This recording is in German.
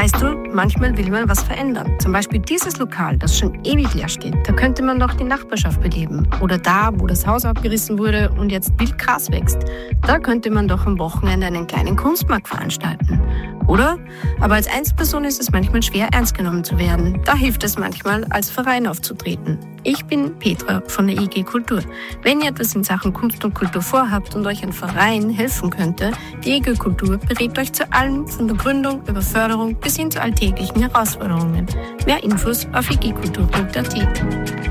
Weißt du, manchmal will man was verändern. Zum Beispiel dieses Lokal, das schon ewig leer steht. Da könnte man doch die Nachbarschaft beleben. Oder da, wo das Haus abgerissen wurde und jetzt wild Gras wächst. Da könnte man doch am Wochenende einen kleinen Kunstmarkt veranstalten. Oder? Aber als Einzelperson ist es manchmal schwer, ernst genommen zu werden. Da hilft es manchmal, als Verein aufzutreten. Ich bin Petra von der IG Kultur. Wenn ihr etwas in Sachen Kunst und Kultur vorhabt und euch ein Verein helfen könnte, die IG Kultur berät euch zu allem, von der Gründung über Förderung bis hin zu alltäglichen Herausforderungen. Mehr Infos auf igkultur.at.